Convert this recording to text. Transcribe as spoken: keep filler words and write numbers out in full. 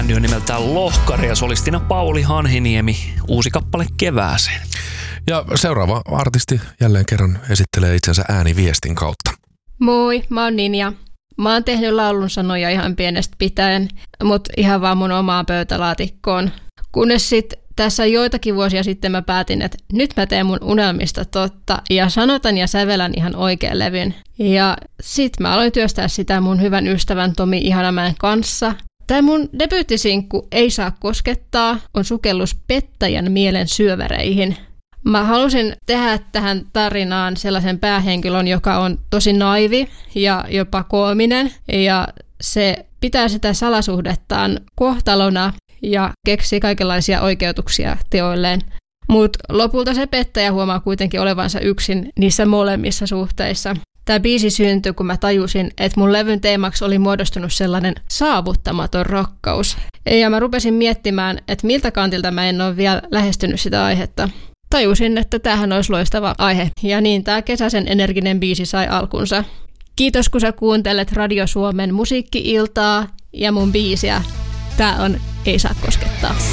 bändi on nimeltään Lohkari ja solistina Pauli Hanhiniemi. Uusi kappale kevääseen. Ja seuraava artisti jälleen kerran esittelee itsensä ääniviestin kautta. Moi, mä oon Ninja. Mä oon tehnyt laulun sanoja ihan pienestä pitäen, mutta ihan vaan mun omaan pöytälaatikkoon. Kunnes sit tässä joitakin vuosia sitten mä päätin, että nyt mä teen mun unelmista totta ja sanotan ja sävelän ihan oikean levyn. Ja sit mä aloin työstää sitä mun hyvän ystävän Tomi Ihanamäen kanssa. Tää mun debyyttisinkku Ei saa koskettaa on sukellus pettäjän mielen syöväreihin. Mä halusin tehdä tähän tarinaan sellaisen päähenkilön, joka on tosi naivi ja jopa koominen. Ja se pitää sitä salasuhdettaan kohtalona ja keksii kaikenlaisia oikeutuksia teoilleen. Mutta lopulta se pettäjä huomaa kuitenkin olevansa yksin niissä molemmissa suhteissa. Tämä biisi syntyi, kun mä tajusin, että mun levyn teemaksi oli muodostunut sellainen saavuttamaton rakkaus. Ja mä rupesin miettimään, että miltä kantilta mä en ole vielä lähestynyt sitä aihetta. Tajusin, että tämähän olisi loistava aihe, ja niin tämä kesäisen energinen biisi sai alkunsa. Kiitos, kun sä kuuntelet Radio Suomen musiikki-iltaa ja mun biisiä. Tää on Ei saa koskettaa.